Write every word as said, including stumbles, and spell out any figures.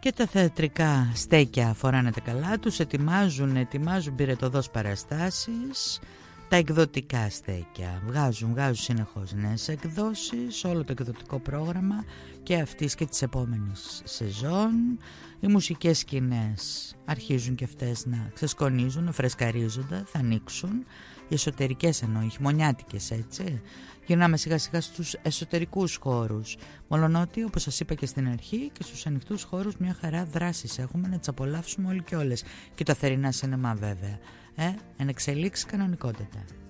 Και τα θεατρικά στέκια φοράνε τα καλά τους, ετοιμάζουν, ετοιμάζουν πυρετοδός παραστάσεις. Τα εκδοτικά στέκια βγάζουν, βγάζουν συνεχώς νέες εκδόσεις, όλο το εκδοτικό πρόγραμμα και αυτής και της επόμενης σεζόν. Οι μουσικές σκηνές αρχίζουν και αυτές να ξεσκονίζουν, να φρεσκαρίζονται, θα ανοίξουν. Οι εσωτερικές εννοώ, οι χειμωνιάτικες, έτσι. Γυρνάμε σιγά σιγά στους εσωτερικούς χώρους. Μολονότι, όπως σας είπα και στην αρχή, και στους ανοιχτούς χώρους μια χαρά δράσεις έχουμε να τις απολαύσουμε όλοι και όλες. Και τα θερινά σινεμά βέβαια. Ε, εν εξελίξει κανονικότητα.